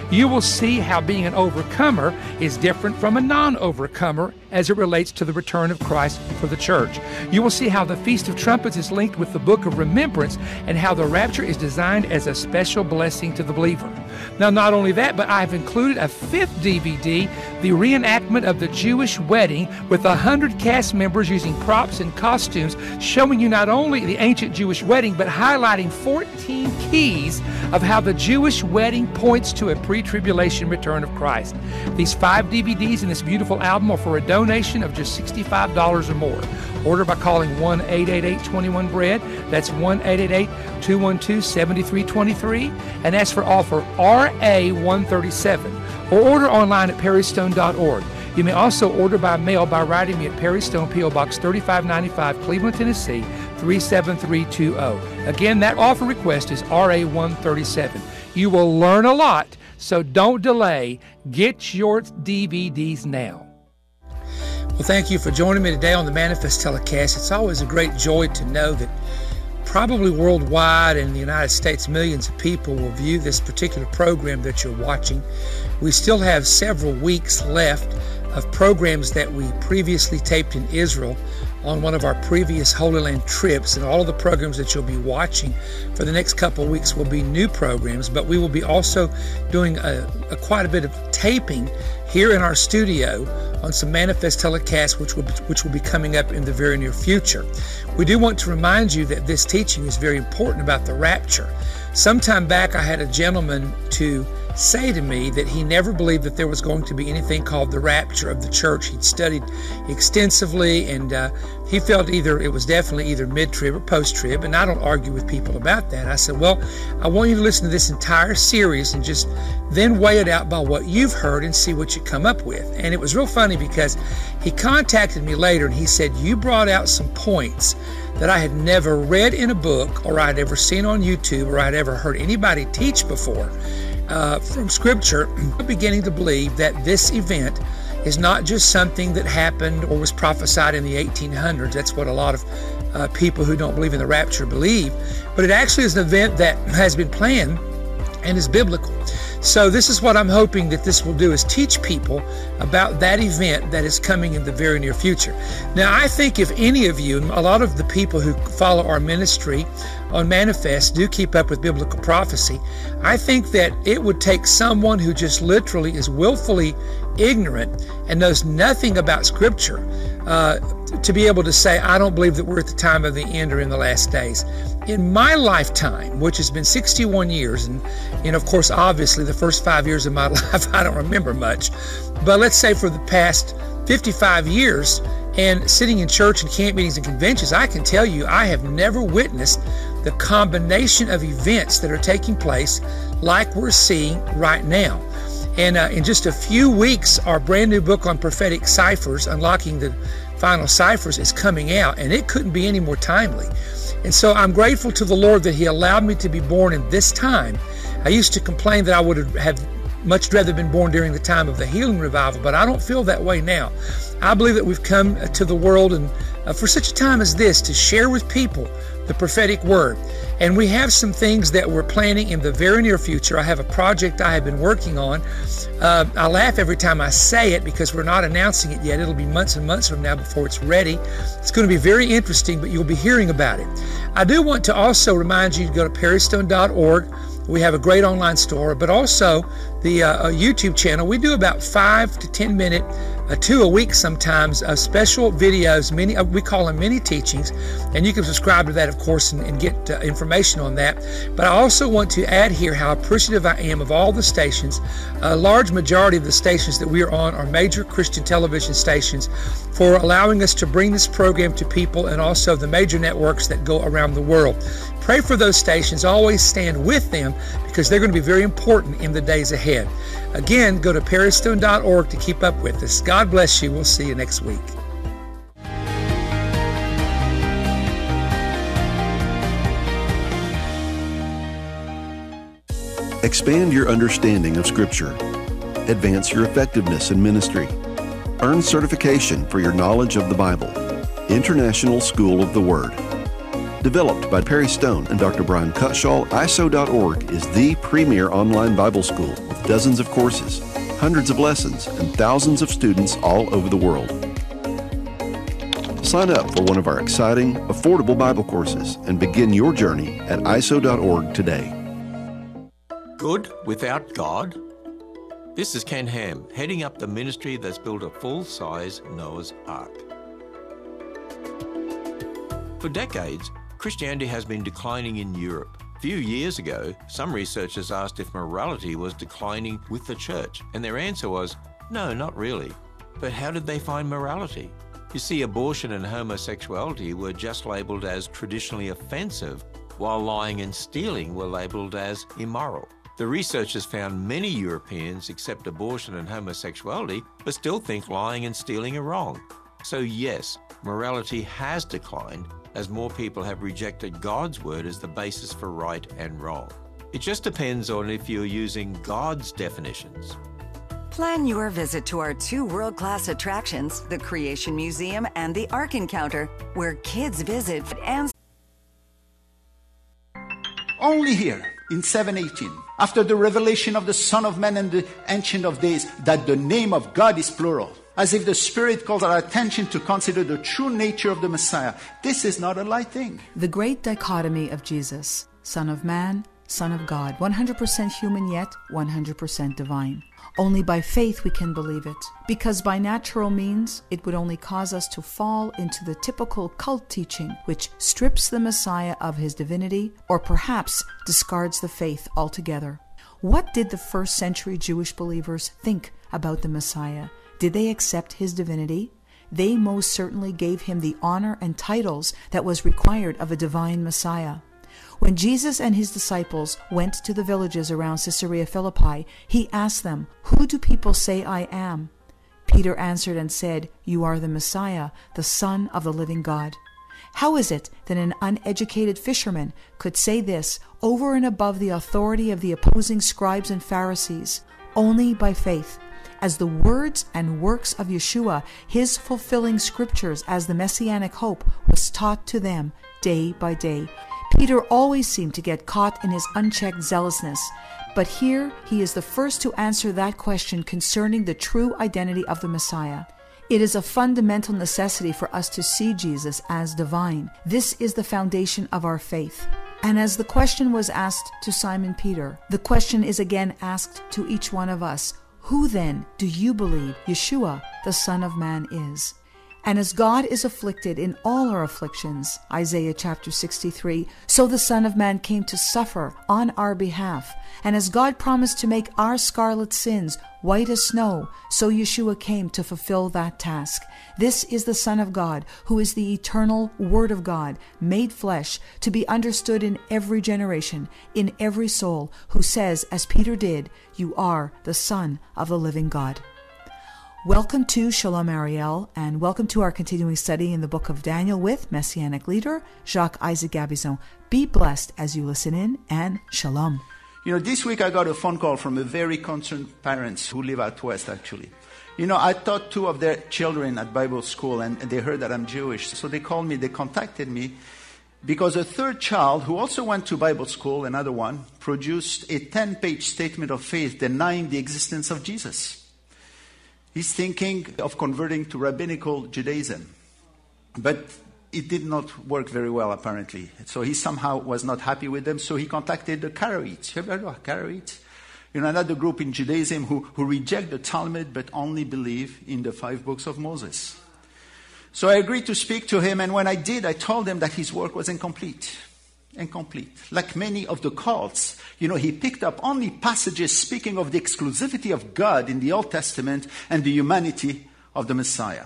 You will see how being an overcomer is different from a non-overcomer as it relates to the return of Christ for the church. You will see how the Feast of Trumpets is linked with the Book of Remembrance and how the rapture is designed as a special blessing to the believer. Now, not only that, but I've included a fifth DVD, the reenactment of the Jewish wedding with 100 cast members using props and costumes, showing you not only the ancient Jewish wedding, but highlighting 14 keys of how the Jewish wedding points to a pre-tribulation return of Christ. These 5 DVDs in this beautiful album are for a donation of just $65 or more. Order by calling 1-888-21-BREAD. That's 1-888-212-7323. And ask for offer RA137. Or order online at perrystone.org. You may also order by mail by writing me at Perry Stone, P.O. Box 3595, Cleveland, Tennessee, 37320. Again, that offer request is RA137. You will learn a lot, so don't delay. Get your DVDs now. Well, thank you for joining me today on the Manifest Telecast. It's always a great joy to know that probably worldwide in the United States, millions of people will view this particular program that you're watching. We still have several weeks left of programs that we previously taped in Israel on one of our previous Holy Land trips, and all of the programs that you'll be watching for the next couple of weeks will be new programs, but we will be also doing quite a bit of taping here in our studio on some Manifest telecasts which will be coming up in the very near future. We do want to remind you that this teaching is very important about the rapture. Sometime back I had a gentleman to say to me that he never believed that there was going to be anything called the rapture of the church. He'd studied extensively, and he felt it was definitely either mid-trib or post-trib, and I don't argue with people about that. I said, well, I want you to listen to this entire series and just then weigh it out by what you've heard and see what you come up with. And it was real funny because he contacted me later and he said, you brought out some points that I had never read in a book or I'd ever seen on YouTube or I'd ever heard anybody teach before. From Scripture, I'm beginning to believe that this event is not just something that happened or was prophesied in the 1800s. That's what a lot of people who don't believe in the rapture believe. But it actually is an event that has been planned and is biblical. So this is what I'm hoping that this will do, is teach people about that event that is coming in the very near future. Now, I think if any of you, a lot of the people who follow our ministry on Manifest do keep up with biblical prophecy, I think that it would take someone who just literally is willfully ignorant and knows nothing about Scripture to be able to say, I don't believe that we're at the time of the end or in the last days. In my lifetime, which has been 61 years, and of course, obviously, the first 5 years of my life, I don't remember much, but let's say for the past 55 years, and sitting in church and camp meetings and conventions, I can tell you I have never witnessed the combination of events that are taking place like we're seeing right now. And in just a few weeks, our brand new book on prophetic ciphers, Unlocking the Final Ciphers, is coming out, and it couldn't be any more timely. And so I'm grateful to the Lord that He allowed me to be born in this time. I used to complain that I would have much rather been born during the time of the healing revival, but I don't feel that way now. I believe that we've come to the world and for such a time as this to share with people the prophetic word. And we have some things that we're planning in the very near future. I have a project I have been working on. I laugh every time I say it because we're not announcing it yet. It'll be months and months from now before it's ready. It's going to be very interesting, but you'll be hearing about it. I do want to also remind you to go to perrystone.org. We have a great online store, but also the YouTube channel. We do about 5 to 10 minute, 2 a week sometimes, special videos. We call them mini teachings, and you can subscribe to that, of course, and get information on that. But I also want to add here how appreciative I am of all the stations. A large majority of the stations that we are on are major Christian television stations, for allowing us to bring this program to people, and also the major networks that go around the world. Pray for those stations. Always stand with them because they're going to be very important in the days ahead. Again, go to perrystone.org to keep up with us. God bless you. We'll see you next week. Expand your understanding of Scripture. Advance your effectiveness in ministry. Earn certification for your knowledge of the Bible. International School of the Word. Developed by Perry Stone and Dr. Brian Cutshall, ISO.org is the premier online Bible school with dozens of courses, hundreds of lessons, and thousands of students all over the world. Sign up for one of our exciting, affordable Bible courses and begin your journey at ISO.org today. Good without God? This is Ken Ham, heading up the ministry that's built a full-size Noah's Ark. For decades, Christianity has been declining in Europe. A few years ago, some researchers asked if morality was declining with the church, and their answer was, no, not really. But how did they find morality? You see, abortion and homosexuality were just labelled as traditionally offensive, while lying and stealing were labelled as immoral. The researchers found many Europeans accept abortion and homosexuality, but still think lying and stealing are wrong. So yes, morality has declined as more people have rejected God's word as the basis for right and wrong. It just depends on if you're using God's definitions. Plan your visit to our two world-class attractions, the Creation Museum and the Ark Encounter, where kids visit and... Only here in 718, after the revelation of the Son of Man and the Ancient of Days, that the name of God is plural, as if the Spirit calls our attention to consider the true nature of the Messiah. This is not a light thing. The great dichotomy of Jesus, Son of Man, Son of God, 100% human yet 100% divine. Only by faith we can believe it, because by natural means it would only cause us to fall into the typical cult teaching which strips the Messiah of his divinity or perhaps discards the faith altogether. What did the first century Jewish believers think about the Messiah? Did they accept his divinity? They most certainly gave him the honor and titles that was required of a divine Messiah. When Jesus and his disciples went to the villages around Caesarea Philippi, he asked them, "Who do people say I am?" Peter answered and said, "You are the Messiah, the Son of the living God." How is it that an uneducated fisherman could say this over and above the authority of the opposing scribes and Pharisees? Only by faith. As the words and works of Yeshua, his fulfilling scriptures as the messianic hope, was taught to them day by day. Peter always seemed to get caught in his unchecked zealousness, but here he is the first to answer that question concerning the true identity of the Messiah. It is a fundamental necessity for us to see Jesus as divine. This is the foundation of our faith. And as the question was asked to Simon Peter, the question is again asked to each one of us. Who then do you believe Yeshua, the Son of Man, is? And as God is afflicted in all our afflictions, Isaiah chapter 63, so the Son of Man came to suffer on our behalf. And as God promised to make our scarlet sins white as snow, so Yeshua came to fulfill that task. This is the Son of God, who is the eternal Word of God, made flesh, to be understood in every generation, in every soul, who says, as Peter did, "You are the Son of the living God." Welcome to Shalom Ariel, and welcome to our continuing study in the book of Daniel with Messianic leader Jacques Isaac Gabizon. Be blessed as you listen in, and Shalom. You know, this week I got a phone call from a very concerned parents who live out west, actually. You know, I taught two of their children at Bible school, and they heard that I'm Jewish. So they called me, they contacted me, because a third child, who also went to Bible school, another one, produced a 10-page statement of faith denying the existence of Jesus. He's thinking of converting to rabbinical Judaism. But it did not work very well, apparently. So he somehow was not happy with them, so he contacted the Karaites. You ever heard of Karaites? You know, another group in Judaism who reject the Talmud but only believe in the 5 books of Moses. So I agreed to speak to him, and when I did, I told him that his work was incomplete. Like many of the cults, you know, he picked up only passages speaking of the exclusivity of God in the Old Testament and the humanity of the Messiah.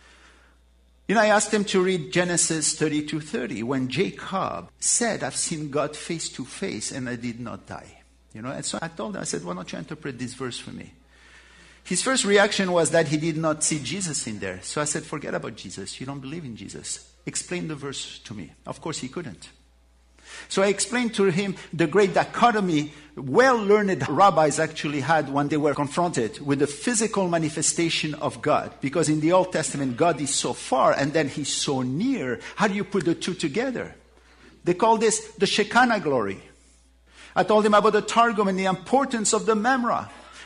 You know, I asked him to read Genesis 32:30, when Jacob said, "I've seen God face to face and I did not die." You know, and so I told him, I said, "Why don't you interpret this verse for me?" His first reaction was that he did not see Jesus in there. So I said, "Forget about Jesus. You don't believe in Jesus. Explain the verse to me." Of course, he couldn't. So I explained to him the great dichotomy well-learned rabbis actually had when they were confronted with the physical manifestation of God. Because in the Old Testament, God is so far and then he's so near. How do you put the two together? They call this the Shekinah glory. I told him about the Targum and the importance of the Memra.